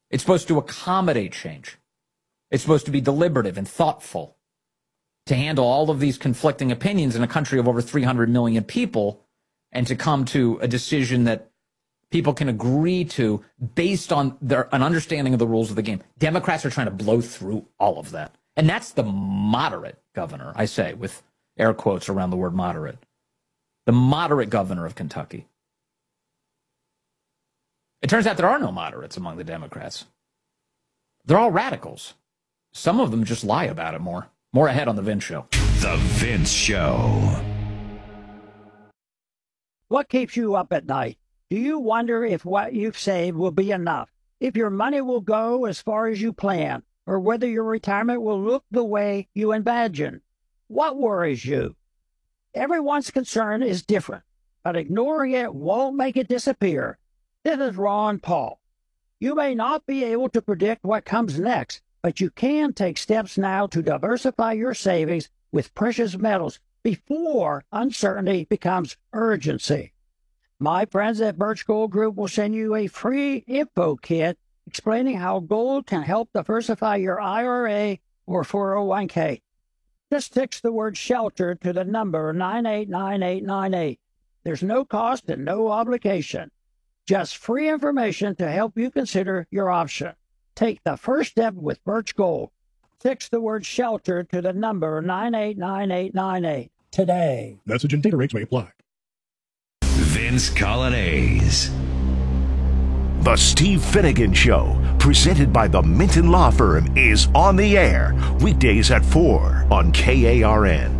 It's supposed to accommodate change. It's supposed to be deliberative and thoughtful to handle all of these conflicting opinions in a country of over 300 million people and to come to a decision that people can agree to based on an understanding of the rules of the game. Democrats are trying to blow through all of that. And that's the moderate governor, I say, with air quotes around the word moderate. The moderate governor of Kentucky. It turns out there are no moderates among the Democrats. They're all radicals. Some of them just lie about it more. More ahead on The Vince Show. The Vince Show. What keeps you up at night? Do you wonder if what you've saved will be enough? If your money will go as far as you plan? Or whether your retirement will look the way you imagine? What worries you? Everyone's concern is different, but ignoring it won't make it disappear. This is Ron Paul. You may not be able to predict what comes next, but you can take steps now to diversify your savings with precious metals before uncertainty becomes urgency. My friends at Birch Gold Group will send you a free info kit explaining how gold can help diversify your IRA or 401k. Just text the word SHELTER to the number 989898. There's no cost and no obligation. Just free information to help you consider your option. Take the first step with Birch Gold. Text the word SHELTER to the number 989898 today. Message and data rates may apply. Vince Coglianese. The Steve Finnegan Show, presented by the Minton Law Firm, is on the air weekdays at 4 on KARN.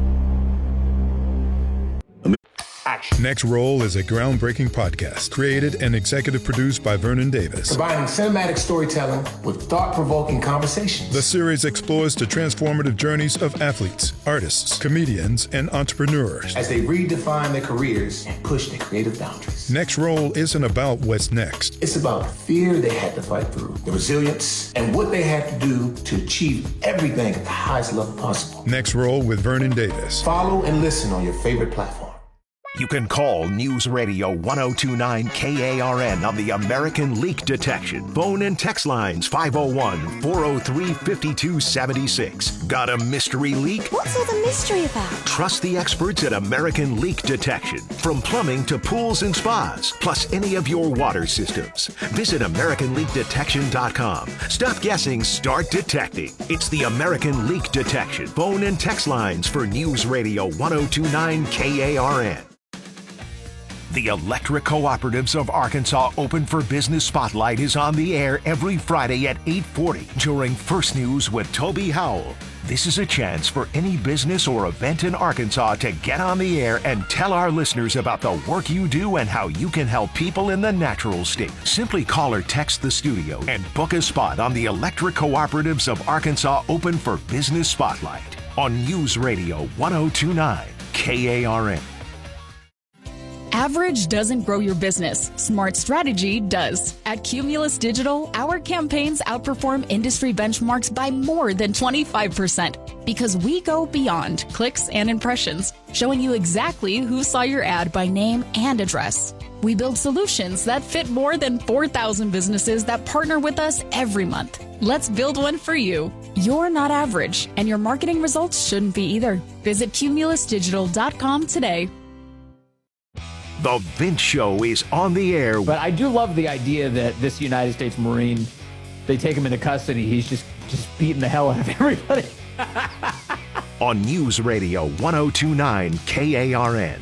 Next Roll is a groundbreaking podcast created and executive produced by Vernon Davis. Combining cinematic storytelling with thought-provoking conversations. The series explores the transformative journeys of athletes, artists, comedians, and entrepreneurs as they redefine their careers and push their creative boundaries. Next Roll isn't about what's next. It's about the fear they had to fight through, the resilience, and what they had to do to achieve everything at the highest level possible. Next Roll with Vernon Davis. Follow and listen on your favorite platform. You can call News Radio 1029 KARN on the American Leak Detection. Phone and text lines 501-403-5276. Got a mystery leak? What's all the mystery about? Trust the experts at American Leak Detection. From plumbing to pools and spas, plus any of your water systems. Visit AmericanLeakDetection.com. Stop guessing, start detecting. It's the American Leak Detection. Phone and text lines for News Radio 1029 KARN. The Electric Cooperatives of Arkansas Open for Business Spotlight is on the air every Friday at 8:40 during First News with Toby Howell. This is a chance for any business or event in Arkansas to get on the air and tell our listeners about the work you do and how you can help people in the natural state. Simply call or text the studio and book a spot on the Electric Cooperatives of Arkansas Open for Business Spotlight on News Radio 1029 KARN. Average doesn't grow your business. Smart strategy does. At Cumulus Digital, our campaigns outperform industry benchmarks by more than 25% because we go beyond clicks and impressions, showing you exactly who saw your ad by name and address. We build solutions that fit more than 4,000 businesses that partner with us every month. Let's build one for you. You're not average, and your marketing results shouldn't be either. Visit cumulusdigital.com today. The Vince Show is on the air. But I do love the idea that this United States Marine, they take him into custody. He's just beating the hell out of everybody. On News Radio 1029 KARN.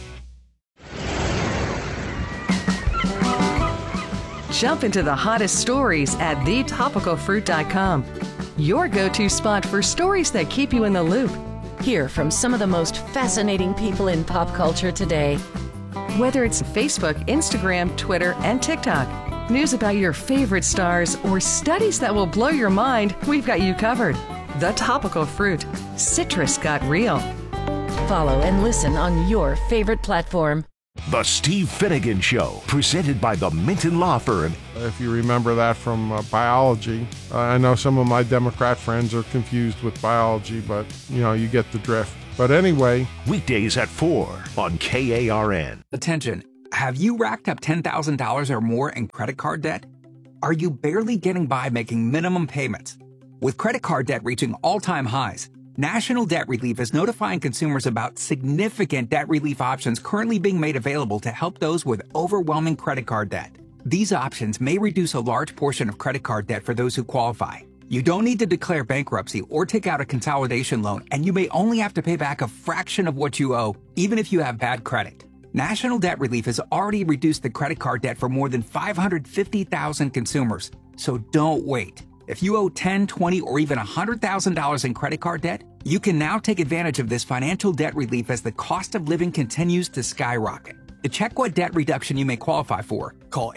Jump into the hottest stories at thetopicalfruit.com. Your go-to spot for stories that keep you in the loop. Hear from some of the most fascinating people in pop culture today. Whether it's Facebook, Instagram, Twitter, and TikTok, news about your favorite stars, or studies that will blow your mind, we've got you covered. The Topical Fruit. Citrus got real. Follow and listen on your favorite platform. The Steve Finnegan Show, presented by the Minton Law Firm. If you remember that from biology, I know some of my Democrat friends are confused with biology, but, you get the drift. But anyway. Weekdays at 4 on KARN. Attention. Have you racked up $10,000 or more in credit card debt? Are you barely getting by making minimum payments? With credit card debt reaching all-time highs, National Debt Relief is notifying consumers about significant debt relief options currently being made available to help those with overwhelming credit card debt. These options may reduce a large portion of credit card debt for those who qualify. You don't need to declare bankruptcy or take out a consolidation loan, and you may only have to pay back a fraction of what you owe, even if you have bad credit. National Debt Relief has already reduced the credit card debt for more than 550,000 consumers. So don't wait. If you owe $10, $20, or even $100,000 in credit card debt, you can now take advantage of this financial debt relief as the cost of living continues to skyrocket. To check what debt reduction you may qualify for, call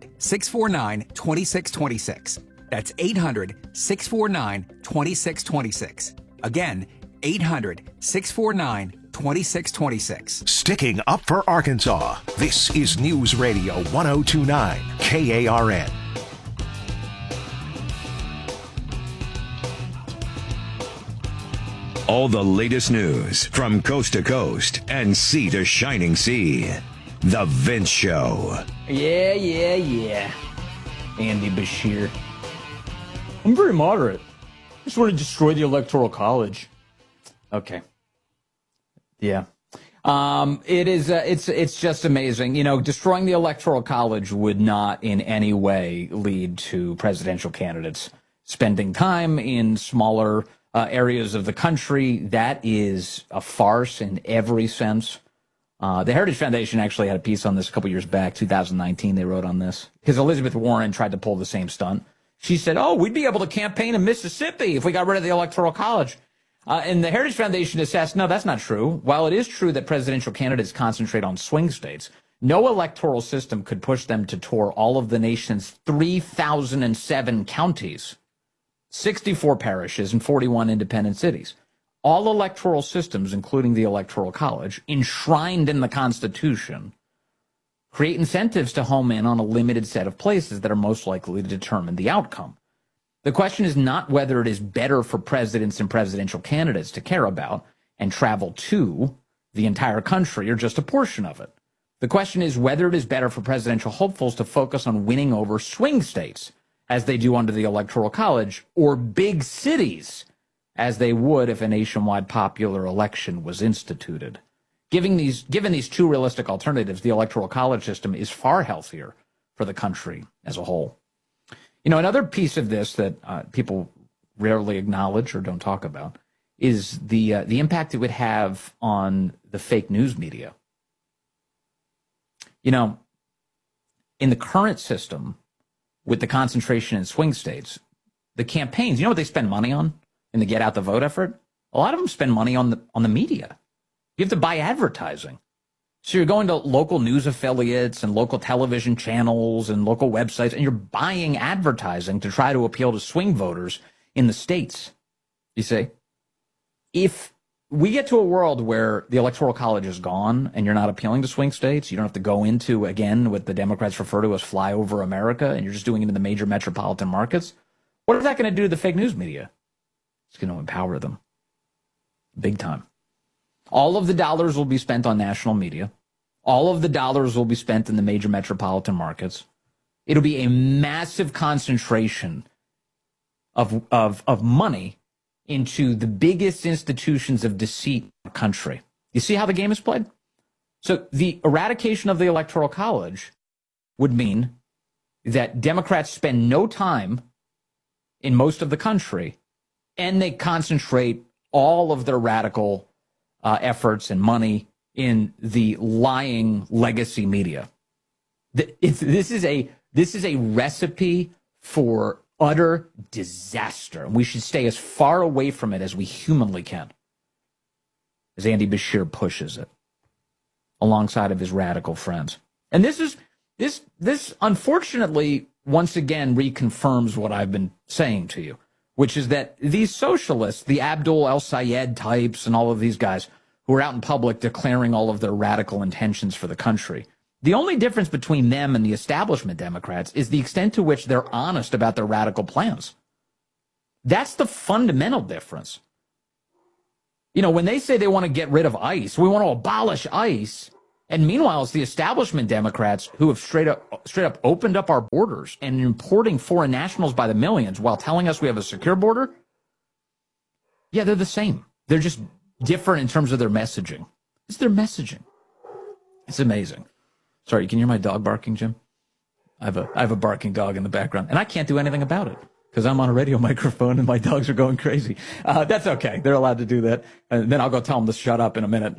800-649-2626. That's 800-649-2626. Again, 800-649-2626. Sticking up for Arkansas. This is News Radio 1029 KARN. All the latest news from coast to coast and sea to shining sea. The Vince Show. Yeah. Andy Bashir. I'm very moderate. I just want to destroy the Electoral College. Okay. Yeah. It is, it's just amazing. You know, destroying the Electoral College would not in any way lead to presidential candidates spending time in smaller areas of the country. That is a farce in every sense. The Heritage Foundation actually had a piece on this a couple years back, 2019, they wrote on this, because Elizabeth Warren tried to pull the same stunt. She said, we'd be able to campaign in Mississippi if we got rid of the Electoral College. And the Heritage Foundation assessed, no, that's not true. While it is true that presidential candidates concentrate on swing states, no electoral system could push them to tour all of the nation's 3,007 counties, 64 parishes, and 41 independent cities. All electoral systems, including the Electoral College, enshrined in the Constitution, create incentives to home in on a limited set of places that are most likely to determine the outcome. The question is not whether it is better for presidents and presidential candidates to care about and travel to the entire country or just a portion of it. The question is whether it is better for presidential hopefuls to focus on winning over swing states, as they do under the Electoral College, or big cities, as they would if a nationwide popular election was instituted. Given these two realistic alternatives, the Electoral College system is far healthier for the country as a whole. You know, another piece of this that people rarely acknowledge or don't talk about is the impact it would have on the fake news media. You know, in the current system, with the concentration in swing states, the campaigns, you know what they spend money on in the get out the vote effort? A lot of them spend money on the media. You have to buy advertising. So you're going to local news affiliates and local television channels and local websites, and you're buying advertising to try to appeal to swing voters in the states. You see, if we get to a world where the Electoral College is gone and you're not appealing to swing states, you don't have to go into, again, what the Democrats refer to as flyover America, and you're just doing it in the major metropolitan markets, what is that going to do to the fake news media? It's going to empower them big time. All of the dollars will be spent on national media. All of the dollars will be spent in the major metropolitan markets. It'll be a massive concentration of money into the biggest institutions of deceit in the country. You see how the game is played? So the eradication of the Electoral College would mean that Democrats spend no time in most of the country, and they concentrate all of their radical efforts and money in the lying legacy media. This is a recipe for utter disaster, and we should stay as far away from it as we humanly can, as Andy Bashir pushes it alongside of his radical friends. And this unfortunately once again reconfirms what I've been saying to you, which is that these socialists, the Abdul El-Sayed types and all of these guys who are out in public declaring all of their radical intentions for the country, the only difference between them and the establishment Democrats is the extent to which they're honest about their radical plans. That's the fundamental difference. You know, when they say they want to get rid of ICE, we want to abolish ICE, And meanwhile, it's the establishment Democrats who have straight up opened up our borders and importing foreign nationals by the millions while telling us we have a secure border. Yeah, they're the same. They're just different in terms of their messaging. It's their messaging. It's amazing. Sorry, can you hear my dog barking, Jim? I have a barking dog in the background, and I can't do anything about it because I'm on a radio microphone and my dogs are going crazy. That's okay. They're allowed to do that. And then I'll go tell them to shut up in a minute.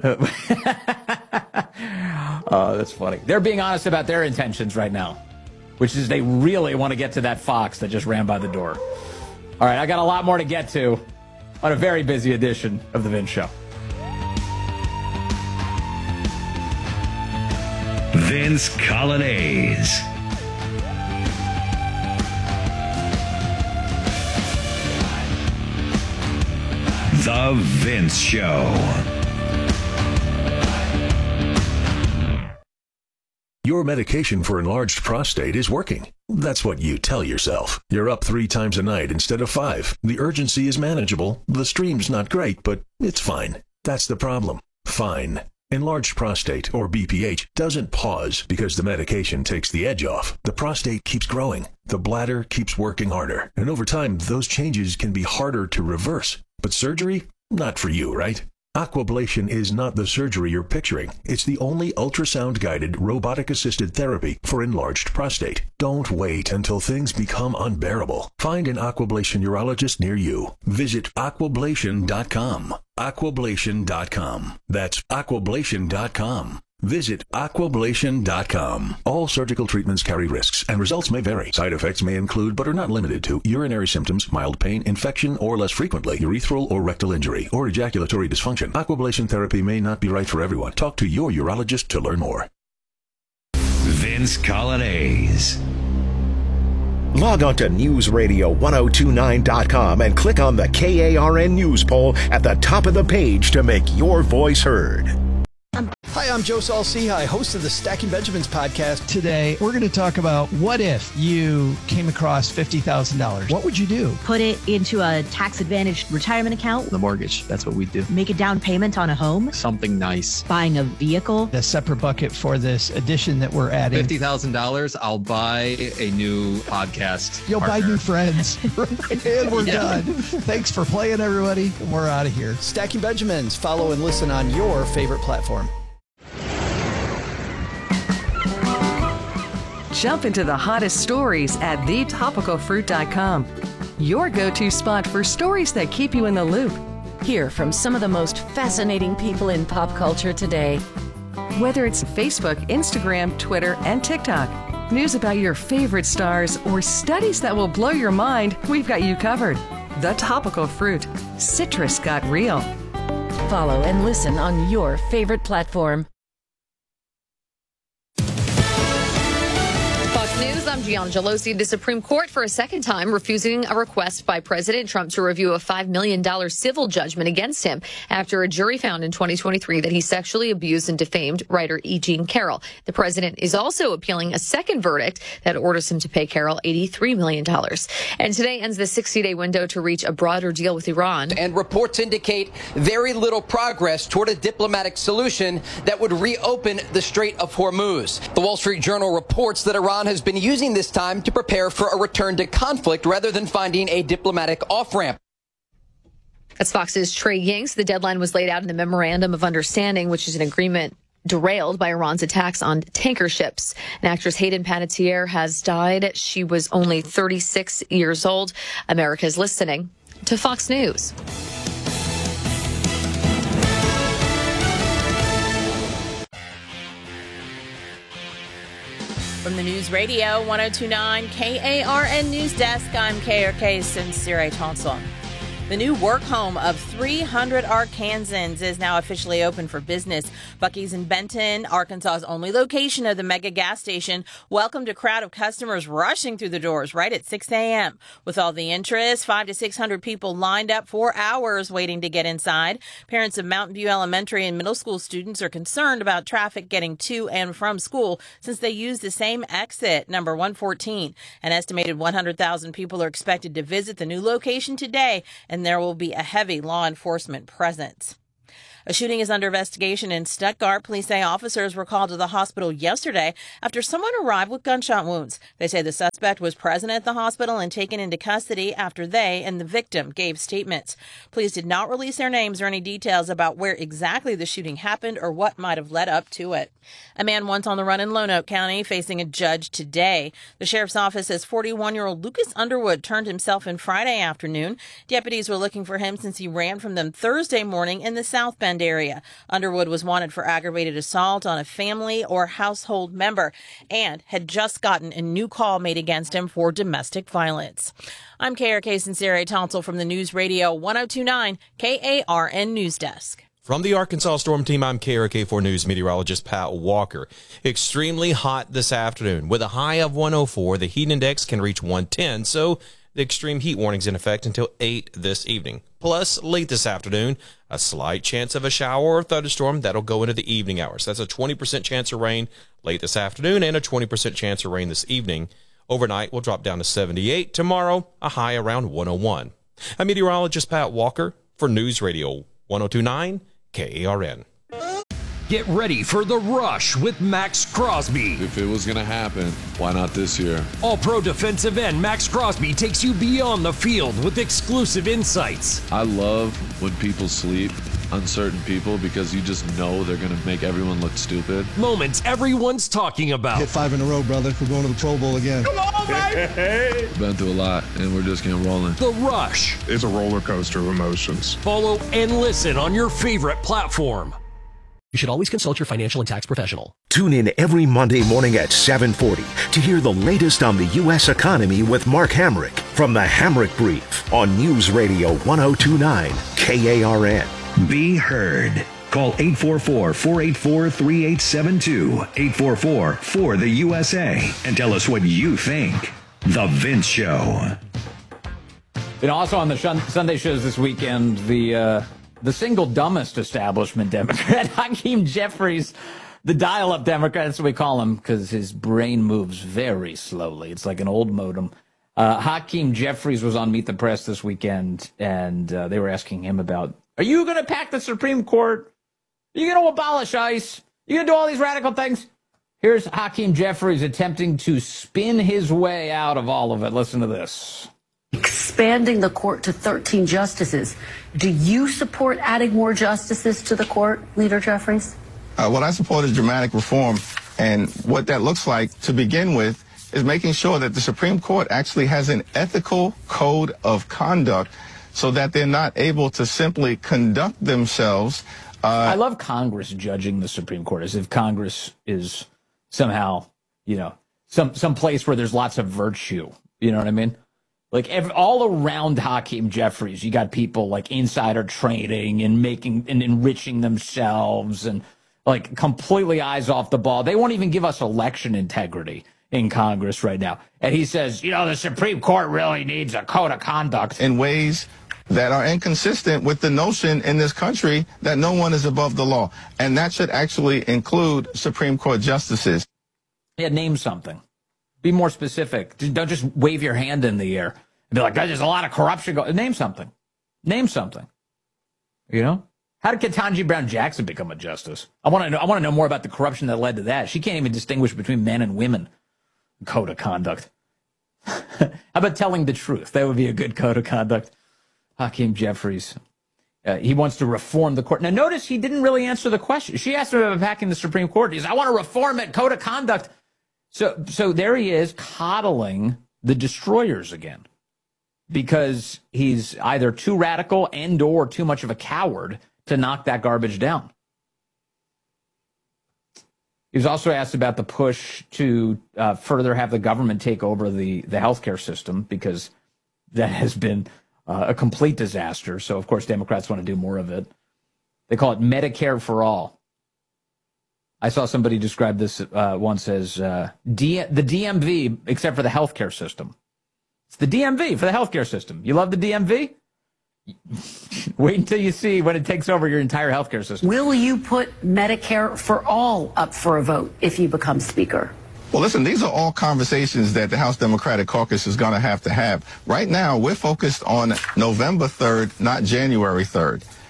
That's funny. They're being honest about their intentions right now, which is they really want to get to that fox that just ran by the door. All right, I got a lot more to get to on a very busy edition of The Vince Show. Vince Colonnese. The Vince Show. Your medication for enlarged prostate is working. That's what you tell yourself. You're up 3 times a night instead of 5. The urgency is manageable. The stream's not great, but it's fine. That's the problem. Fine. Enlarged prostate, or BPH, doesn't pause because the medication takes the edge off. The prostate keeps growing. The bladder keeps working harder. And over time, those changes can be harder to reverse. But surgery? Not for you, right? Aquablation is not the surgery you're picturing. It's the only ultrasound-guided, robotic-assisted therapy for enlarged prostate. Don't wait until things become unbearable. Find an Aquablation urologist near you. Visit aquablation.com. Aquablation.com. That's aquablation.com. Visit aquablation.com. All surgical treatments carry risks, and results may vary. Side effects may include, but are not limited to, urinary symptoms, mild pain, infection, or less frequently, urethral or rectal injury, or ejaculatory dysfunction. Aquablation therapy may not be right for everyone. Talk to your urologist to learn more. Vince Colonnese. Log on to newsradio1029.com and click on the KARN News poll at the top of the page to make your voice heard. Hi, I'm Joe Saul-Sehy, host of the Stacking Benjamins podcast. Today, we're going to talk about what if you came across $50,000? What would you do? Put it into a tax-advantaged retirement account. The mortgage. That's what we do. Make a down payment on a home. Something nice. Buying a vehicle. A separate bucket for this addition that we're adding. $50,000, I'll buy a new podcast. You'll partner. buy new friends. And we're done. Thanks for playing, everybody. We're out of here. Stacking Benjamins. Follow and listen on your favorite platform. Jump into the hottest stories at thetopicalfruit.com. Your go-to spot for stories that keep you in the loop. Hear from some of the most fascinating people in pop culture today. Whether it's Facebook, Instagram, Twitter, and TikTok, news about your favorite stars, or studies that will blow your mind, we've got you covered. The Topical Fruit. Citrus got real. Follow and listen on your favorite platform. News, I'm Gianna Gelosi. The Supreme Court for a second time refusing a request by President Trump to review a $5 million civil judgment against him after a jury found in 2023 that he sexually abused and defamed writer E. Jean Carroll. The president is also appealing a second verdict that orders him to pay Carroll $83 million. And today ends the 60-day window to reach a broader deal with Iran. And reports indicate very little progress toward a diplomatic solution that would reopen the Strait of Hormuz. The Wall Street Journal reports that Iran has been using this time to prepare for a return to conflict rather than finding a diplomatic off-ramp. That's Fox's Trey Yingst. The deadline was laid out in the Memorandum of Understanding, which is an agreement derailed by Iran's attacks on tanker ships. And actress Hayden Panettiere has died. She was only 36 years old. America's listening to Fox News. From the News Radio 1029 KARN News Desk, I'm KRK's Sincere Thompson. The new work home of 300 Arkansans is now officially open for business. Buc-ee's in Benton, Arkansas's only location of the mega gas station, welcomed a crowd of customers rushing through the doors right at 6 a.m. With all the interest, 500 to 600 people lined up for hours waiting to get inside. Parents of Mountain View Elementary and middle school students are concerned about traffic getting to and from school since they use the same exit, number 114. An estimated 100,000 people are expected to visit the new location today, and there will be a heavy law enforcement presence. A shooting is under investigation in Stuttgart. Police say officers were called to the hospital yesterday after someone arrived with gunshot wounds. They say the suspect was present at the hospital and taken into custody after they and the victim gave statements. Police did not release their names or any details about where exactly the shooting happened or what might have led up to it. A man once on the run in Lonoke County facing a judge today. The sheriff's office says 41-year-old Lucas Underwood turned himself in Friday afternoon. Deputies were looking for him since he ran from them Thursday morning in the South Bend area. Underwood was wanted for aggravated assault on a family or household member and had just gotten a new call made against him for domestic violence. I'm KRK Sincere Tonsel from the News Radio 1029 KARN News Desk. From the Arkansas Storm Team, I'm KRK4 News meteorologist Pat Walker. Extremely hot this afternoon. With a high of 104, the heat index can reach 110, so the extreme heat warning's in effect until 8 this evening. Plus, late this afternoon, a slight chance of a shower or thunderstorm that'll go into the evening hours. That's a 20% chance of rain late this afternoon and a 20% chance of rain this evening. Overnight, we'll drop down to 78. Tomorrow, a high around 101. I'm meteorologist Pat Walker for News Radio 1029 KARN. Get ready for The Rush with Max Crosby. If it was going to happen, why not this year? All-Pro defensive end Max Crosby takes you beyond the field with exclusive insights. I love when people sleep, uncertain people, because you just know they're going to make everyone look stupid. Moments everyone's talking about. Hit 5 in a row, brother. We're going to the Pro Bowl again. Come on, baby! Been through a lot, and we're just getting rolling. The Rush. It's a roller coaster of emotions. Follow and listen on your favorite platform. You should always consult your financial and tax professional. Tune in every Monday morning at 7:40 to hear the latest on the U.S. economy with Mark Hamrick from the Hamrick Brief on News Radio 1029 KARN. Be heard. Call 844-484-3872, 844-4-the-USA, and tell us what you think. The Vince Show. And also on the Sunday shows this weekend, the single dumbest establishment Democrat, Hakeem Jeffries, the dial-up Democrat, that's what we call him, because his brain moves very slowly. It's like an old modem. Hakeem Jeffries was on Meet the Press this weekend, and they were asking him about, are you going to pack the Supreme Court? Are you going to abolish ICE? Are you going to do all these radical things? Here's Hakeem Jeffries attempting to spin his way out of all of it. Listen to this. Expanding the court to 13 justices. Do you support adding more justices to the court, Leader Jeffries? What I support is dramatic reform. And what that looks like, to begin with, is making sure that the Supreme Court actually has an ethical code of conduct so that they're not able to simply conduct themselves. I love Congress judging the Supreme Court as if Congress is somehow, some place where there's lots of virtue. You know what I mean? Like all around Hakeem Jeffries, you got people like insider trading and making and enriching themselves and like completely eyes off the ball. They won't even give us election integrity in Congress right now. And he says, the Supreme Court really needs a code of conduct. In ways that are inconsistent with the notion in this country that no one is above the law. And that should actually include Supreme Court justices. Yeah, name something. Be more specific. Don't just wave your hand in the air and be like, there's a lot of corruption going. Name something. Name something. How did Ketanji Brown Jackson become a justice? I want to know more about the corruption that led to that. She can't even distinguish between men and women. Code of conduct. How about telling the truth? That would be a good code of conduct. Hakeem Jeffries. He wants to reform the court. Now, notice he didn't really answer the question. She asked him about packing the Supreme Court. He says, I want to reform it, code of conduct. So there he is coddling the destroyers again because he's either too radical and or too much of a coward to knock that garbage down. He was also asked about the push to further have the government take over the healthcare system because that has been a complete disaster. So, of course, Democrats want to do more of it. They call it Medicare for all. I saw somebody describe this once as the DMV, except for the healthcare system. It's the DMV for the healthcare system. You love the DMV? Wait until you see when it takes over your entire healthcare system. Will you put Medicare for all up for a vote if you become Speaker? Well, listen, these are all conversations that the House Democratic Caucus is going to have. Right now, we're focused on November 3rd, not January 3rd.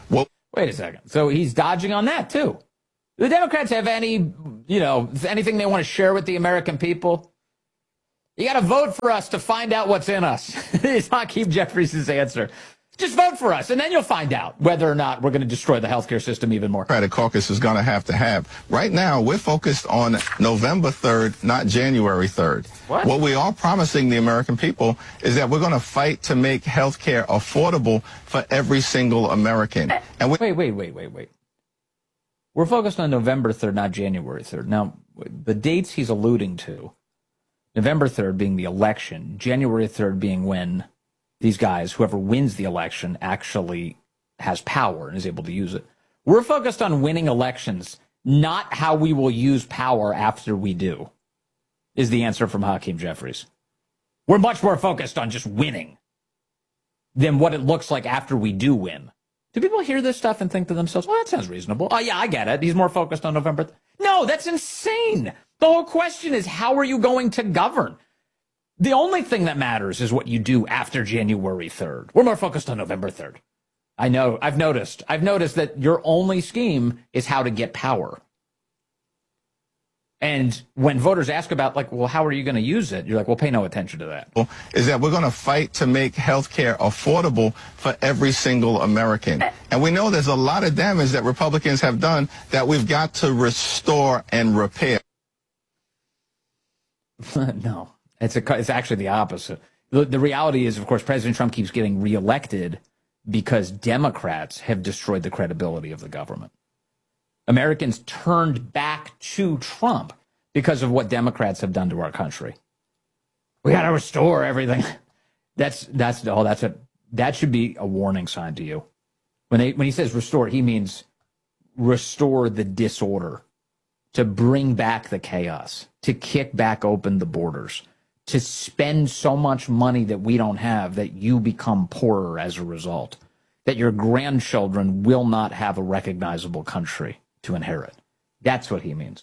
Wait a second. So he's dodging on that, too. Do the Democrats have any, anything they want to share with the American people? You got to vote for us to find out what's in us. It's Hakeem Jeffries' answer. Just vote for us, and then you'll find out whether or not we're going to destroy the healthcare system even more. Democratic caucus is going to have. Right now, we're focused on November 3rd, not January 3rd. What we are promising the American people is that we're going to fight to make healthcare affordable for every single American. And Wait. We're focused on November 3rd, not January 3rd. Now, the dates he's alluding to, November 3rd being the election, January 3rd being when these guys, whoever wins the election, actually has power and is able to use it. We're focused on winning elections, not how we will use power after we do, is the answer from Hakeem Jeffries. We're much more focused on just winning than what it looks like after we do win. Do people hear this stuff and think to themselves, well, that sounds reasonable. Oh, yeah, I get it. He's more focused on November. No, that's insane. The whole question is, how are you going to govern? The only thing that matters is what you do after January 3rd. We're more focused on November 3rd. I know. I've noticed that your only scheme is how to get power. And when voters ask about, well, how are you going to use it? You're like, well, pay no attention to that. Is that we're going to fight to make healthcare affordable for every single American. And we know there's a lot of damage that Republicans have done that we've got to restore and repair. No. It's actually the opposite. The reality is, of course, President Trump keeps getting reelected because Democrats have destroyed the credibility of the government. Americans turned back to Trump because of what Democrats have done to our country. We got to restore everything. That should be a warning sign to you. When he says restore, he means restore the disorder, to bring back the chaos, to kick back open the borders, to spend so much money that we don't have that you become poorer as a result, that your grandchildren will not have a recognizable country to inherit. That's what he means.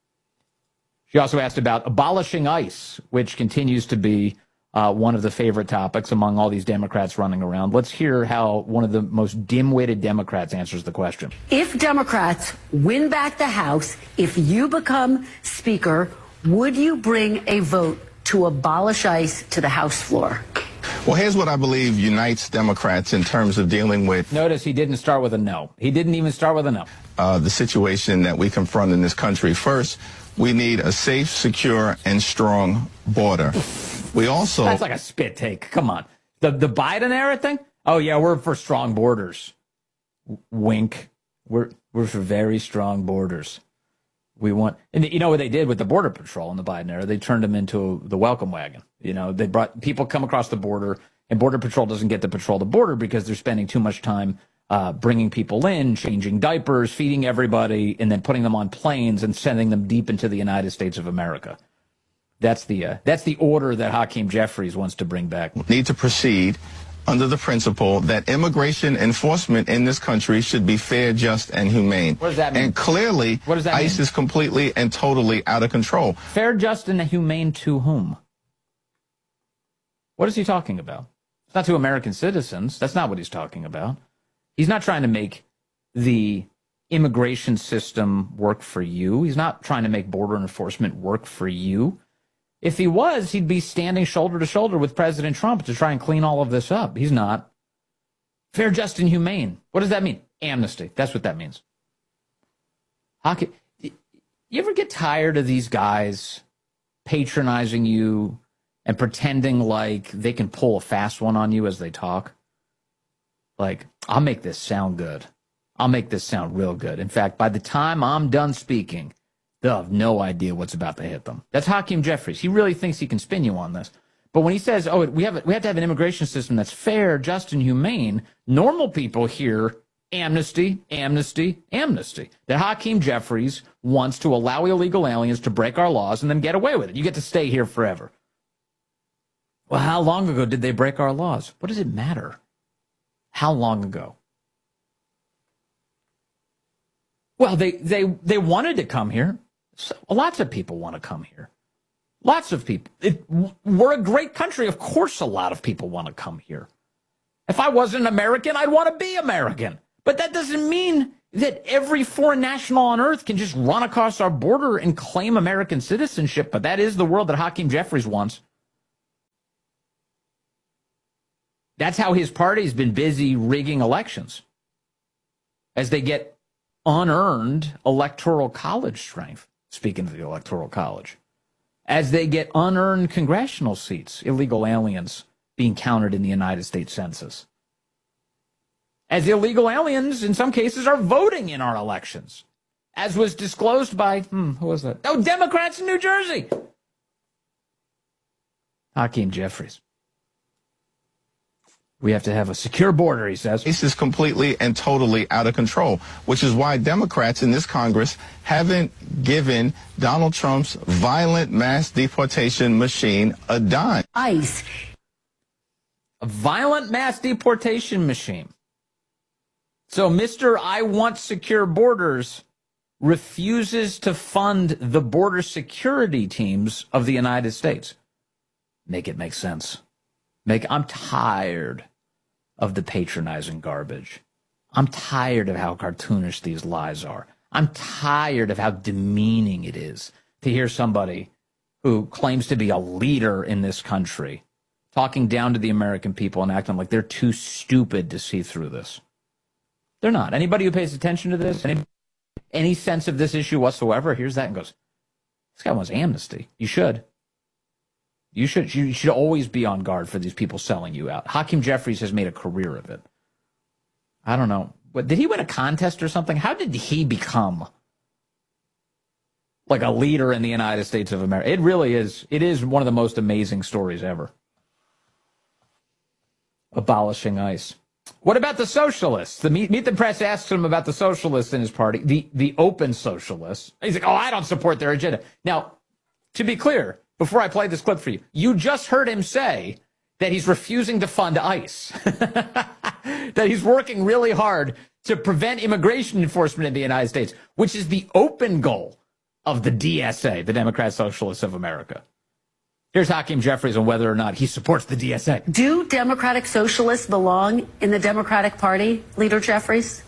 She also asked about abolishing ICE, which continues to be one of the favorite topics among all these Democrats running around. Let's hear how one of the most dim-witted Democrats answers the question. If Democrats win back the House, if you become Speaker, would you bring a vote to abolish ICE to the House floor? Well, here's what I believe unites Democrats in terms of dealing with... Notice he didn't start with a no. He didn't even start with a no. The situation that we confront in this country. First, we need a safe, secure, and strong border. We also... That's like a spit take. Come on. The Biden era thing? Oh, yeah, we're for strong borders. Wink. We're for very strong borders. We want, and you know what they did with the Border Patrol in the Biden era? They turned them into the welcome wagon. They brought people come across the border, and Border Patrol doesn't get to patrol the border because they're spending too much time bringing people in, changing diapers, feeding everybody, and then putting them on planes and sending them deep into the United States of America. That's the order that Hakeem Jeffries wants to bring back. Need to proceed under the principle that immigration enforcement in this country should be fair, just, and humane. What does that mean? And clearly, what does that ICE mean? is completely and totally out of control. Fair, just, and humane to whom? What is he talking about? It's not to American citizens. That's not what he's talking about. He's not trying to make the immigration system work for you. He's not trying to make border enforcement work for you. If he was, he'd be standing shoulder to shoulder with President Trump to try and clean all of this up. He's not. Fair, just, and humane. What does that mean? Amnesty. That's what that means. You ever get tired of these guys patronizing you and pretending like they can pull a fast one on you as they talk? Like, I'll make this sound good. I'll make this sound real good. In fact, by the time I'm done speaking, they'll have no idea what's about to hit them. That's Hakeem Jeffries. He really thinks he can spin you on this. But when he says, oh, we have to have an immigration system that's fair, just, and humane, normal people hear amnesty, amnesty, amnesty. That Hakeem Jeffries wants to allow illegal aliens to break our laws and then get away with it. You get to stay here forever. Well, how long ago did they break our laws? What does it matter? How long ago? Well, they wanted to come here. So, lots of people want to come here. Lots of people. We're a great country. Of course, a lot of people want to come here. If I wasn't American, I'd want to be American. But that doesn't mean that every foreign national on earth can just run across our border and claim American citizenship. But that is the world that Hakeem Jeffries wants. That's how his party's been busy rigging elections as they get unearned electoral college strength. Speaking of the electoral college, as they get unearned congressional seats, illegal aliens being counted in the United States Census. As illegal aliens, in some cases, are voting in our elections, as was disclosed by, who was that? Oh, Democrats in New Jersey. Hakeem Jeffries. We have to have a secure border, he says. This is completely and totally out of control, which is why Democrats in this Congress haven't given Donald Trump's violent mass deportation machine a dime. ICE. A violent mass deportation machine. So Mr. I want secure borders refuses to fund the border security teams of the United States. Make it make sense. I'm tired of the patronizing garbage. I'm tired of how cartoonish these lies are. I'm tired of how demeaning it is to hear somebody who claims to be a leader in this country talking down to the American people and acting like they're too stupid to see through this. They're not. Anybody who pays attention to this, any sense of this issue whatsoever, hears that and goes, this guy wants amnesty. You should. You should always be on guard for these people selling you out. Hakeem Jeffries has made a career of it. I don't know. Did he win a contest or something? How did he become like a leader in the United States of America? It really is. It is one of the most amazing stories ever. Abolishing ICE. What about the socialists? The Meet the Press asks him about the socialists in his party, the open socialists. He's like, I don't support their agenda. Now, to be clear, before I play this clip for you, you just heard him say that he's refusing to fund ICE, that he's working really hard to prevent immigration enforcement in the United States, which is the open goal of the DSA, the Democrat Socialists of America. Here's Hakeem Jeffries on whether or not he supports the DSA. Do Democratic Socialists belong in the Democratic Party, Leader Jeffries?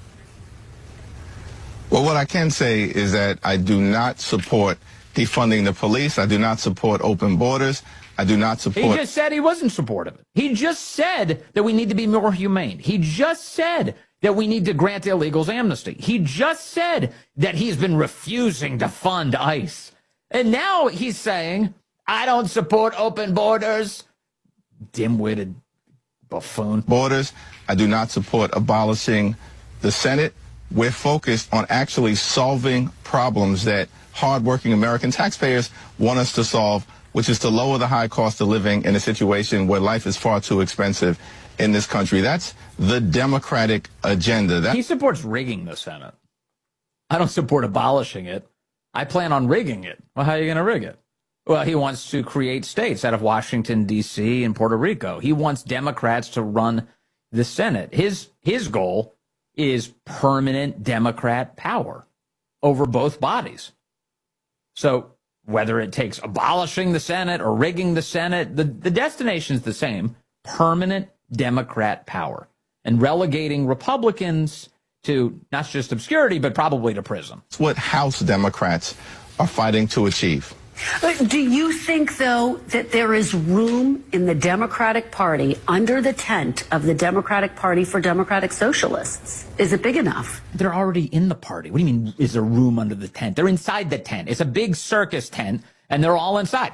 Well, what I can say is that I do not support defunding the police. I do not support open borders. I do not support... He just said he wasn't supportive of it. He just said that we need to be more humane. He just said that we need to grant illegals amnesty. He just said that he's been refusing to fund ICE. And now he's saying, I don't support open borders. Dim-witted buffoon. Borders. I do not support abolishing the Senate. We're focused on actually solving problems that hardworking American taxpayers want us to solve, which is to lower the high cost of living in a situation where life is far too expensive in this country. That's the Democratic agenda. He supports rigging the Senate. I don't support abolishing it. I plan on rigging it. Well, how are you going to rig it? Well, he wants to create states out of Washington, D.C. and Puerto Rico. He wants Democrats to run the Senate. His goal is permanent Democrat power over both bodies. So whether it takes abolishing the Senate or rigging the Senate, the destination is the same, permanent Democrat power, and relegating Republicans to not just obscurity, but probably to prison. It's what House Democrats are fighting to achieve. Do you think, though, that there is room in the Democratic Party under the tent of the Democratic Party for Democratic Socialists? Is it big enough? They're already in the party. What do you mean, is there room under the tent? They're inside the tent. It's a big circus tent, and they're all inside.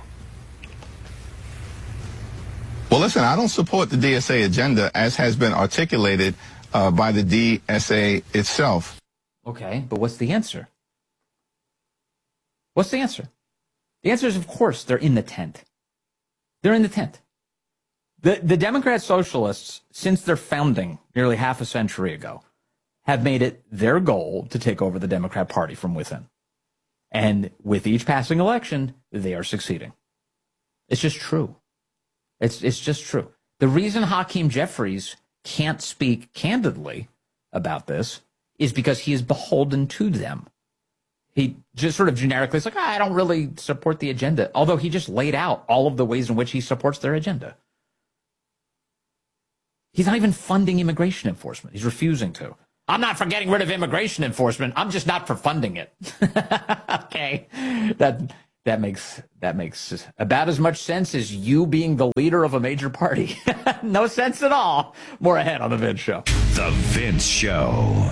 Well, listen, I don't support the DSA agenda as has been articulated by the DSA itself. Okay, but what's the answer? What's the answer? The answer is, of course, they're in the tent. They're in the tent. The Democrat Socialists, since their founding nearly half a century ago, have made it their goal to take over the Democrat Party from within. And with each passing election, they are succeeding. It's just true. It's just true. The reason Hakeem Jeffries can't speak candidly about this is because he is beholden to them. He just sort of generically is like, I don't really support the agenda, although he just laid out all of the ways in which he supports their agenda. He's not even funding immigration enforcement. He's refusing to. I'm not for getting rid of immigration enforcement. I'm just not for funding it. Okay. That makes about as much sense as you being the leader of a major party. No sense at all. More ahead on The Vince Show. The Vince Show.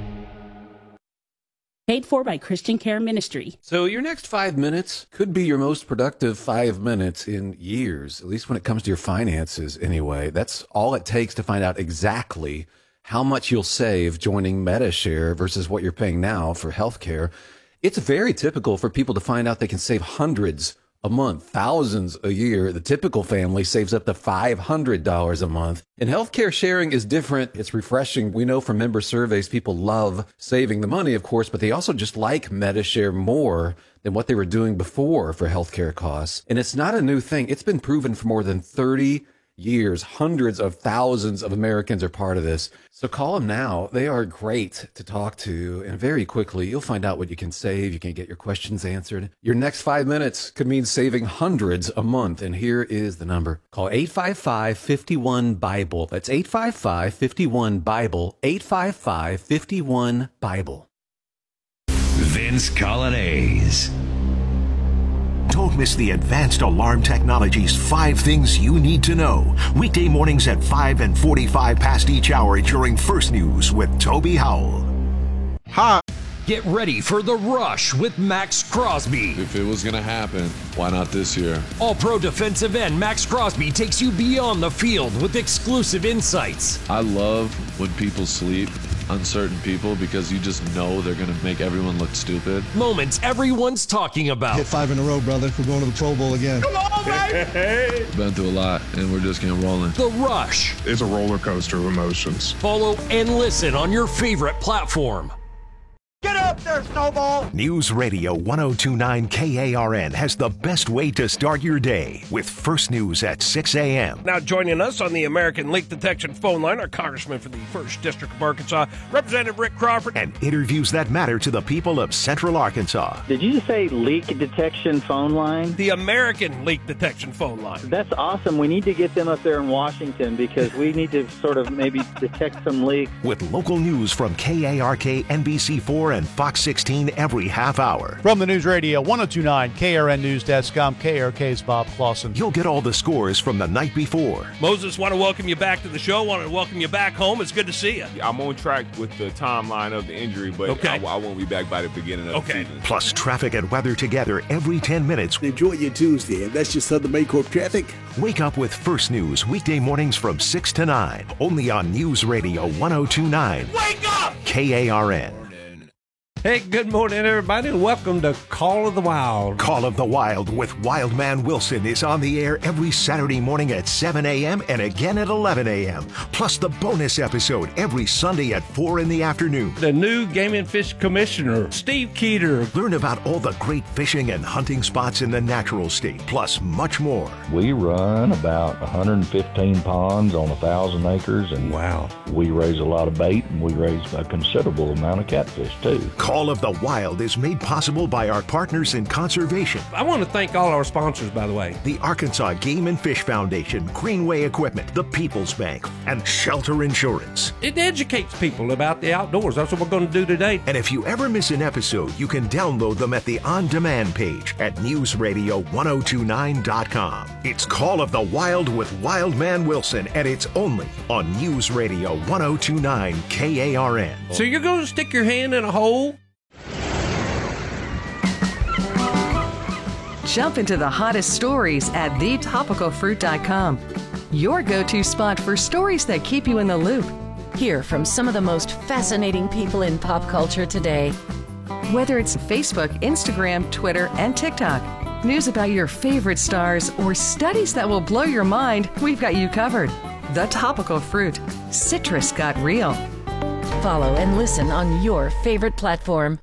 Paid for by Christian Care Ministry. So your next 5 minutes could be your most productive 5 minutes in years, at least when it comes to your finances anyway. That's all it takes to find out exactly how much you'll save joining MediShare versus what you're paying now for healthcare. It's very typical for people to find out they can save hundreds a month, thousands a year. The typical family saves up to $500 a month. And healthcare sharing is different. It's refreshing. We know from member surveys, people love saving the money, of course, but they also just like MediShare more than what they were doing before for healthcare costs. And it's not a new thing. It's been proven for more than 30 years. Hundreds of thousands of Americans are part of this. So call them now. They are great to talk to. And very quickly, you'll find out what you can save. You can get your questions answered. Your next 5 minutes could mean saving hundreds a month. And here is the number. Call 855-51-BIBLE. That's 855-51-BIBLE. 855-51-BIBLE. Vince Colonnese. Don't miss the Advanced Alarm Technologies 5 Things You Need to Know. Weekday mornings at 5 and 45 past each hour during First News with Toby Howell. Hi. Get ready for The Rush with Max Crosby. If it was going to happen, why not this year? All-pro defensive end Max Crosby takes you beyond the field with exclusive insights. I love when people sleep on certain people because you just know they're going to make everyone look stupid. Moments everyone's talking about. Hit 5 in a row, brother. We're going to the Pro Bowl again. Come on, baby! Been through a lot, and we're just getting rolling. The Rush. It's a roller coaster of emotions. Follow and listen on your favorite platform. Get up there, Snowball! News Radio 1029 KARN has the best way to start your day with First News at 6 a.m. Now joining us on the American Leak Detection phone line, our Congressman for the 1st District of Arkansas, Representative Rick Crawford. And interviews that matter to the people of Central Arkansas. Did you just say leak detection phone line? The American Leak Detection phone line. That's awesome. We need to get them up there in Washington because we need to sort of maybe detect some leaks. With local news from KARK, NBC4, and Fox 16 every half hour. From the News Radio 1029 KRN News Desk, I'm KRK's Bob Clausen. You'll get all the scores from the night before. Moses, want to welcome you back to the show. Want to welcome you back home. It's good to see you. I'm on track with the timeline of the injury, but okay. I won't be back by the beginning of the season. Plus traffic and weather together every 10 minutes. Enjoy your Tuesday, and that's just Southern Baycorp traffic. Wake up with First News weekday mornings from 6 to 9, only on News Radio 1029. Wake up! KARN. Hey, good morning, everybody, and welcome to Call of the Wild. Call of the Wild with Wildman Wilson is on the air every Saturday morning at 7 a.m. and again at 11 a.m. Plus the bonus episode every Sunday at 4 in the afternoon. The new Game and Fish Commissioner, Steve Keeter. Learn about all the great fishing and hunting spots in the natural state, plus much more. We run about 115 ponds on 1,000 acres, and wow, we raise a lot of bait, and we raise a considerable amount of catfish, too. Call of the Wild is made possible by our partners in conservation. I want to thank all our sponsors, by the way. The Arkansas Game and Fish Foundation, Greenway Equipment, the People's Bank, and Shelter Insurance. It educates people about the outdoors. That's what we're going to do today. And if you ever miss an episode, you can download them at the on-demand page at newsradio1029.com. It's Call of the Wild with Wildman Wilson, and it's only on News Radio 1029 KARN. So you're going to stick your hand in a hole? Jump into the hottest stories at thetopicalfruit.com. Your go-to spot for stories that keep you in the loop. Hear from some of the most fascinating people in pop culture today. Whether it's Facebook, Instagram, Twitter, and TikTok, news about your favorite stars, or studies that will blow your mind, we've got you covered. The Topical Fruit. Citrus got real. Follow and listen on your favorite platform.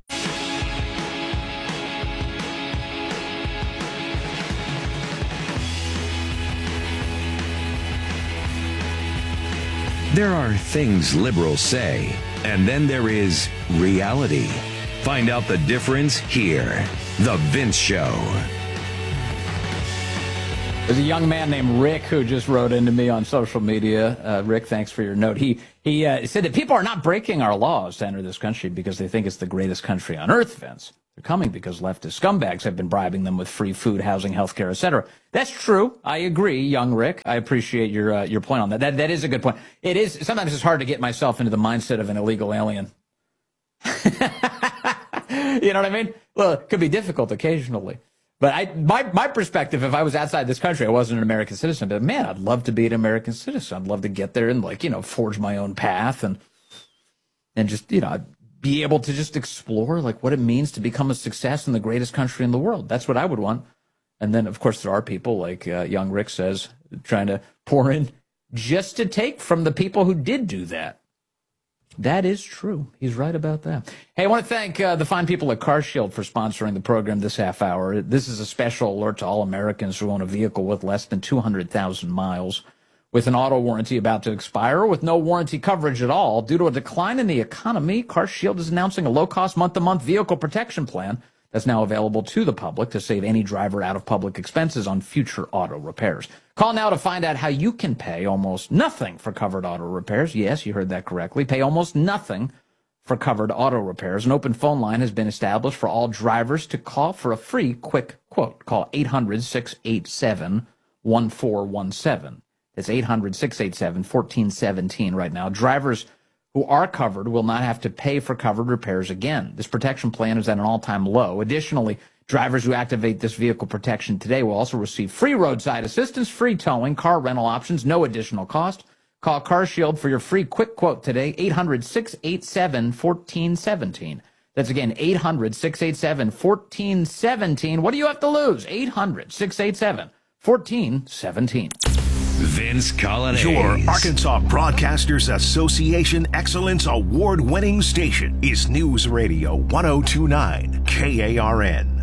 There are things liberals say, and then there is reality. Find out the difference here. The Vince Show. There's a young man named Rick who just wrote into me on social media. Rick, thanks for your note. He said that people are not breaking our laws to enter this country because they think it's the greatest country on earth, Vince. They're coming because leftist scumbags have been bribing them with free food, housing, healthcare, etc. That's true. I agree, young Rick. I appreciate your point on that. That is a good point. It is. Sometimes it's hard to get myself into the mindset of an illegal alien. You know what I mean? Well, it could be difficult occasionally. But my perspective, if I was outside this country, I wasn't an American citizen, but man, I'd love to be an American citizen. I'd love to get there and forge my own path and just, be able to just explore what it means to become a success in the greatest country in the world. That's what I would want. And then, of course, there are people like young Rick says, trying to pour in just to take from the people who did do that. That is true. He's right about that. Hey, I want to thank the fine people at CarShield for sponsoring the program this half hour. This is a special alert to all Americans who own a vehicle with less than 200,000 miles, with an auto warranty about to expire, or with no warranty coverage at all. Due to a decline in the economy, CarShield is announcing a low-cost month-to-month vehicle protection plan that's now available to the public to save any driver out-of-public expenses on future auto repairs. Call now to find out how you can pay almost nothing for covered auto repairs. Yes, you heard that correctly. Pay almost nothing for covered auto repairs. An open phone line has been established for all drivers to call for a free quick quote. Call 800-687-1417. That's 800-687-1417 right now. Drivers who are covered will not have to pay for covered repairs again. This protection plan is at an all-time low. Additionally, drivers who activate this vehicle protection today will also receive free roadside assistance, free towing, car rental options, no additional cost. Call CarShield for your free quick quote today, 800-687-1417. That's again, 800-687-1417. What do you have to lose? 800-687-1417. Vince Colonnese. Your Arkansas Broadcasters Association Excellence Award-winning station is News Radio 102.9 KARN.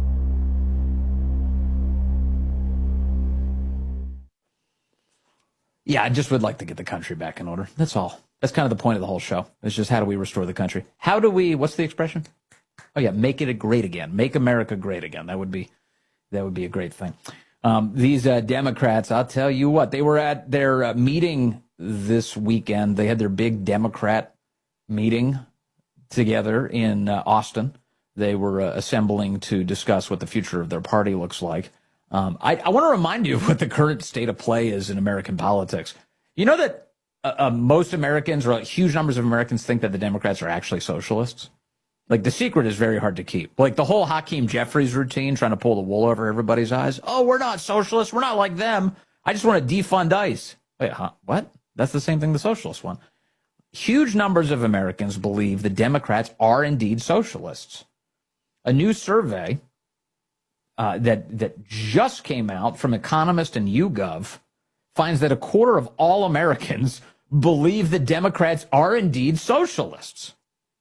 Yeah, I just would like to get the country back in order. That's all. That's kind of the point of the whole show. It's just how do we restore the country? How do we, what's the expression? Oh, yeah, make it great again. Make America great again. That would be a great thing. These Democrats, I'll tell you what, they were at their meeting this weekend. They had their big Democrat meeting together in Austin. They were assembling to discuss what the future of their party looks like. I want to remind you of what the current state of play is in American politics. You know that most Americans, or huge numbers of Americans, think that the Democrats are actually socialists? Like, the secret is very hard to keep. Like the whole Hakeem Jeffries routine, trying to pull the wool over everybody's eyes. Oh, we're not socialists. We're not like them. I just want to defund ICE. Wait, huh? What? That's the same thing the socialists want. Huge numbers of Americans believe the Democrats are indeed socialists. A new survey that just came out from Economist and YouGov finds that a quarter of all Americans believe the Democrats are indeed socialists.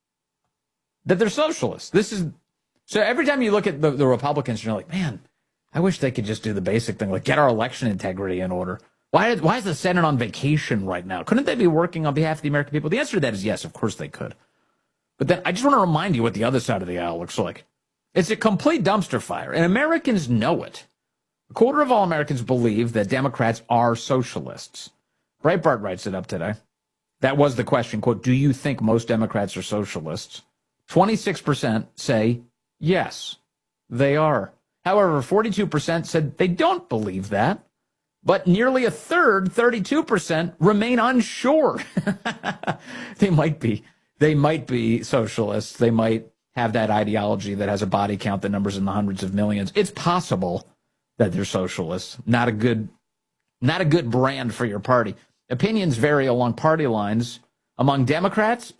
That they're socialists. So every time you look at the Republicans, you're like, man, I wish they could just do the basic thing, like get our election integrity in order. Why is the Senate on vacation right now? Couldn't they be working on behalf of the American people? The answer to that is yes, of course they could. But then I just want to remind you what the other side of the aisle looks like. It's a complete dumpster fire, and Americans know it. A quarter of all Americans believe that Democrats are socialists. Breitbart writes it up today. That was the question, quote, do you think most Democrats are socialists? 26% say yes, they are. However, 42% said they don't believe that, but nearly a third, 32%, remain unsure. They might be socialists. They might have that ideology that has a body count that numbers in the hundreds of millions. It's possible that they're socialists. Not a good brand for your party. Opinions vary along party lines. Among Democrats,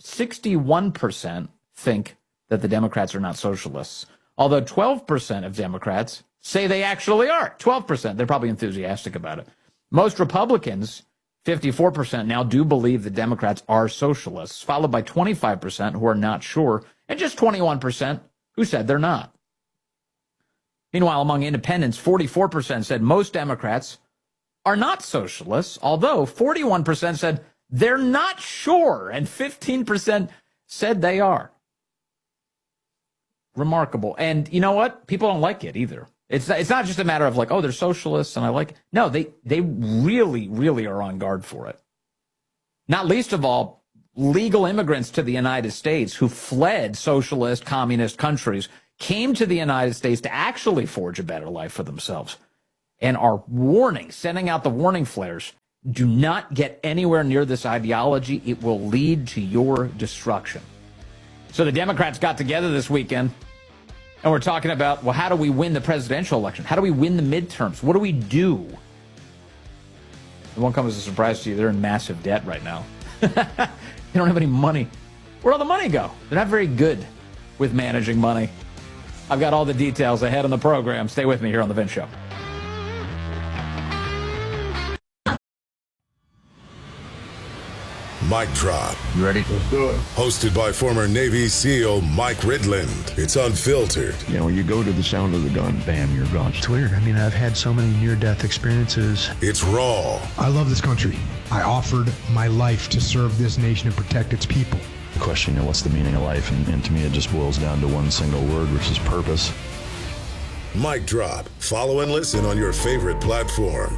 61% think that the Democrats are not socialists, although 12% of Democrats say they actually are. 12%. They're probably enthusiastic about it. Most Republicans, 54%, now do believe the Democrats are socialists, followed by 25% who are not sure, and just 21% who said they're not. Meanwhile, among independents, 44% said most Democrats are not socialists, although 41% said they're not sure, and 15% said they are. Remarkable. And you know what? People don't like it either. It's not just a matter of like, oh, they're socialists and I like it. No, they really, really are on guard for it. Not least of all, legal immigrants to the United States who fled socialist, communist countries came to the United States to actually forge a better life for themselves and are sending out the warning flares. Do not get anywhere near this ideology. It will lead to your destruction. So the Democrats got together this weekend, and we're talking about, well, how do we win the presidential election? How do we win the midterms? What do we do? It won't come as a surprise to you. They're in massive debt right now. They don't have any money. Where'd all the money go? They're not very good with managing money. I've got all the details ahead on the program. Stay with me here on The Vince Show. Mic Drop. You ready? Let's do it. Hosted by former Navy SEAL Mike Ridland. It's unfiltered. You know, when you go to the sound of the gun, bam, you're gone. It's weird. I mean, I've had so many near-death experiences. It's raw. I love this country. I offered my life to serve this nation and protect its people. The question, you know, what's the meaning of life? And to me, it just boils down to one single word, which is purpose. Mic Drop. Follow and listen on your favorite platform.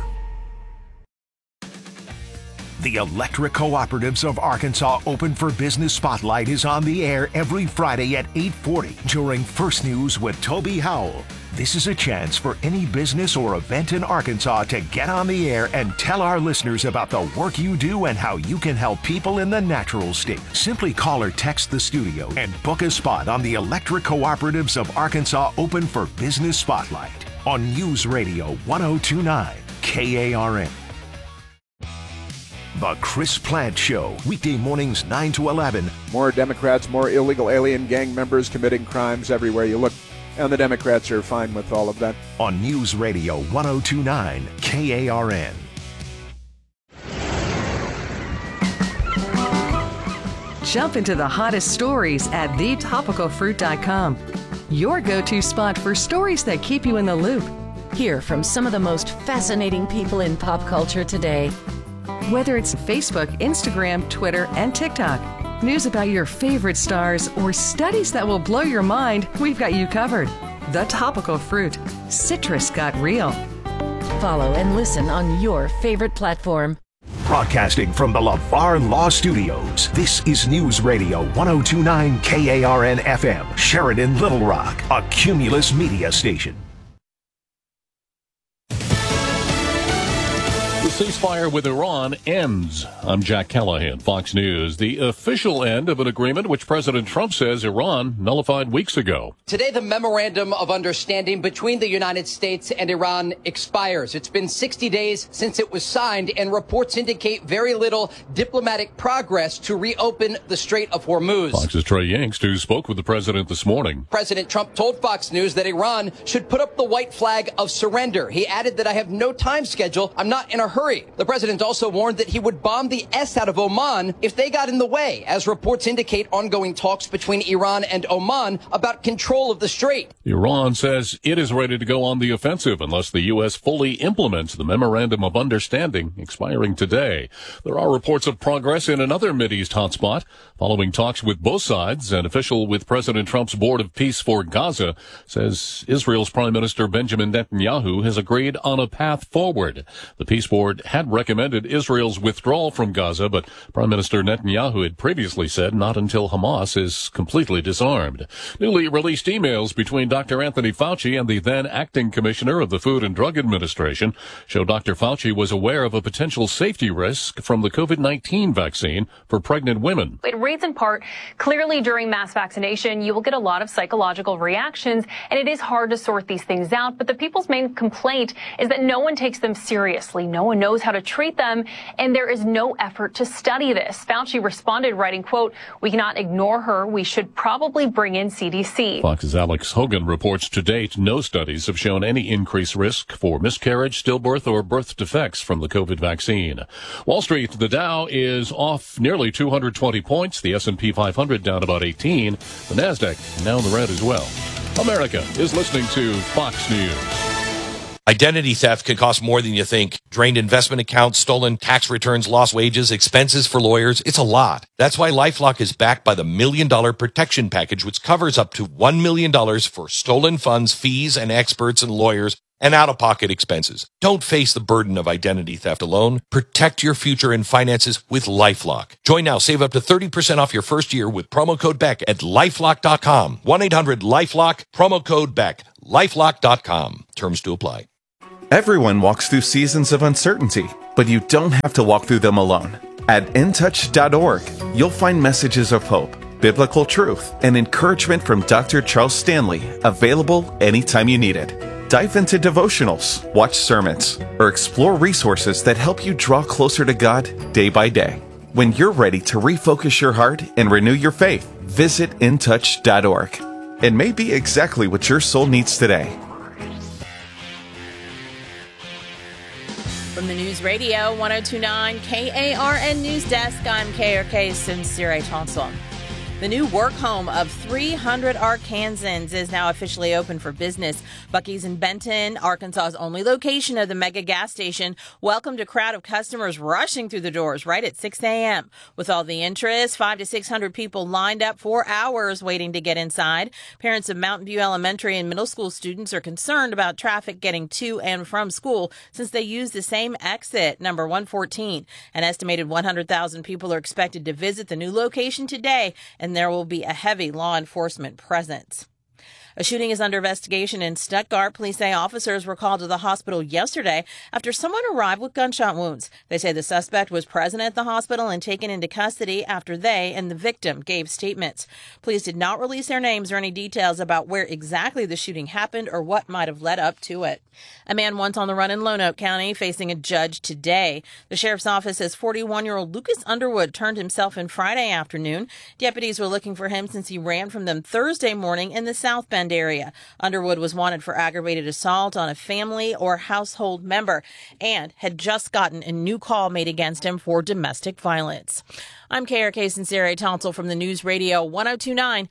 The Electric Cooperatives of Arkansas Open for Business Spotlight is on the air every Friday at 8:40 during First News with Toby Howell. This is a chance for any business or event in Arkansas to get on the air and tell our listeners about the work you do and how you can help people in the natural state. Simply call or text the studio and book a spot on the Electric Cooperatives of Arkansas Open for Business Spotlight on News Radio 1029 KARN. The Chris Plant Show, weekday mornings 9 to 11. More Democrats, more illegal alien gang members committing crimes everywhere you look. And the Democrats are fine with all of that. On News Radio 1029 KARN. Jump into the hottest stories at thetopicalfruit.com. Your go-to spot for stories that keep you in the loop. Hear from some of the most fascinating people in pop culture today. Whether it's Facebook, Instagram, Twitter, and TikTok, news about your favorite stars, or studies that will blow your mind, we've got you covered. The Topical Fruit. Citrus got real. Follow and listen on your favorite platform. Broadcasting from the LeVar Law Studios, this is News Radio 1029 KARN FM, Sheridan, Little Rock, a Cumulus media station. The ceasefire with Iran ends. I'm Jack Callahan, Fox News. The official end of an agreement which President Trump says Iran nullified weeks ago. Today, the memorandum of understanding between the United States and Iran expires. It's been 60 days since it was signed, and reports indicate very little diplomatic progress to reopen the Strait of Hormuz. Fox's Trey Yingst, who spoke with the president this morning. President Trump told Fox News that Iran should put up the white flag of surrender. He added that I have no time schedule. I'm not in a hurry. The president also warned that he would bomb the S out of Oman if they got in the way, as reports indicate ongoing talks between Iran and Oman about control of the strait. Iran says it is ready to go on the offensive unless the U.S. fully implements the Memorandum of Understanding expiring today. There are reports of progress in another Mideast hotspot. Following talks with both sides, an official with President Trump's Board of Peace for Gaza says Israel's Prime Minister Benjamin Netanyahu has agreed on a path forward. The Peace Board had recommended Israel's withdrawal from Gaza, but Prime Minister Netanyahu had previously said not until Hamas is completely disarmed. Newly released emails between Dr. Anthony Fauci and the then acting commissioner of the Food and Drug Administration show Dr. Fauci was aware of a potential safety risk from the COVID-19 vaccine for pregnant women. It reads in part, clearly during mass vaccination, you will get a lot of psychological reactions, and it is hard to sort these things out. But the people's main complaint is that no one takes them seriously. No one knows how to treat them, and there is no effort to study this. Fauci responded, writing, quote, "We cannot ignore her. We should probably bring in CDC." Fox's Alex Hogan reports to date no studies have shown any increased risk for miscarriage, stillbirth, or birth defects from the COVID vaccine. Wall Street, the Dow is off nearly 220 points. The S&P 500 down about 18. The NASDAQ now in the red as well. America is listening to Fox News. Identity theft can cost more than you think. Drained investment accounts, stolen tax returns, lost wages, expenses for lawyers. It's a lot. That's why LifeLock is backed by the $1 Million Protection Package, which covers up to $1 million for stolen funds, fees, and experts and lawyers, and out-of-pocket expenses. Don't face the burden of identity theft alone. Protect your future and finances with LifeLock. Join now. Save up to 30% off your first year with promo code BECK at LifeLock.com. 1-800-LifeLock, promo code BECK. LifeLock.com. Terms to apply. Everyone walks through seasons of uncertainty, but you don't have to walk through them alone. At intouch.org, you'll find messages of hope, biblical truth, and encouragement from Dr. Charles Stanley, available anytime you need it. Dive into devotionals, watch sermons, or explore resources that help you draw closer to God day by day. When you're ready to refocus your heart and renew your faith, visit intouch.org. It may be exactly what your soul needs today. From the News Radio 1029 KARN News Desk, I'm KRK's Sincere Thompson. The new work home of 300 Arkansans is now officially open for business. Buc-ee's in Benton, Arkansas's only location of the mega gas station, welcomed a crowd of customers rushing through the doors right at 6 a.m. With all the interest, 500 to 600 people lined up for hours waiting to get inside. Parents of Mountain View Elementary and middle school students are concerned about traffic getting to and from school since they use the same exit, number 114. An estimated 100,000 people are expected to visit the new location today, and there will be a heavy law enforcement presence. A shooting is under investigation in Stuttgart. Police say officers were called to the hospital yesterday after someone arrived with gunshot wounds. They say the suspect was present at the hospital and taken into custody after they and the victim gave statements. Police did not release their names or any details about where exactly the shooting happened or what might have led up to it. A man once on the run in Lonoke County facing a judge today. The sheriff's office says 41-year-old Lucas Underwood turned himself in Friday afternoon. Deputies were looking for him since he ran from them Thursday morning in the South Bend area. Underwood was wanted for aggravated assault on a family or household member and had just gotten a new call made against him for domestic violence. I'm KRK Sincere Tonsel from the News Radio 1029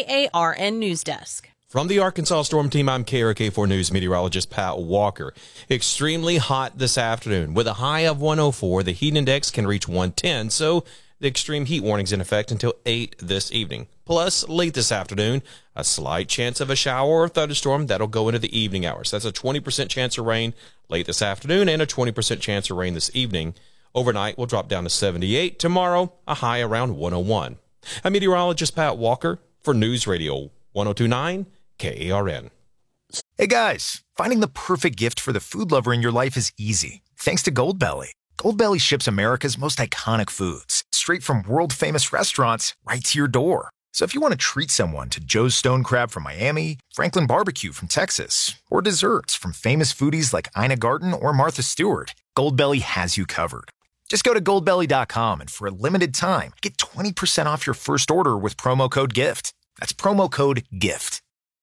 KARN News Desk. From the Arkansas Storm Team, I'm KRK4 News meteorologist Pat Walker. Extremely hot this afternoon. With a high of 104, the heat index can reach 110, so the extreme heat warning's in effect until 8 this evening. Plus, late this afternoon, a slight chance of a shower or thunderstorm that'll go into the evening hours. That's a 20% chance of rain late this afternoon and a 20% chance of rain this evening. Overnight, we'll drop down to 78. Tomorrow, a high around 101. I'm meteorologist Pat Walker for News Radio 1029 KARN. Hey guys, finding the perfect gift for the food lover in your life is easy. Thanks to Goldbelly. Goldbelly ships America's most iconic foods straight from world-famous restaurants right to your door. So if you want to treat someone to Joe's Stone Crab from Miami, Franklin Barbecue from Texas, or desserts from famous foodies like Ina Garten or Martha Stewart, Goldbelly has you covered. Just go to goldbelly.com and for a limited time, get 20% off your first order with promo code GIFT. That's promo code GIFT.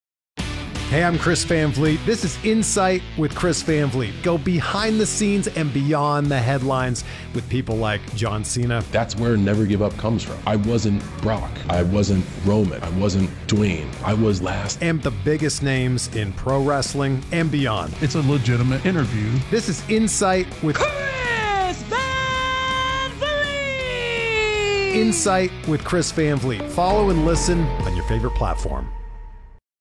Hey, I'm Chris Van Vliet. This is Insight with Chris Van Vliet. Go behind the scenes and beyond the headlines with people like John Cena. That's where Never Give Up comes from. I wasn't Brock. I wasn't Roman. I wasn't Dwayne. I was last. And the biggest names in pro wrestling and beyond. It's a legitimate interview. This is Insight with Chris Van Vliet. Insight with Chris Van Vliet. Follow and listen on your favorite platform.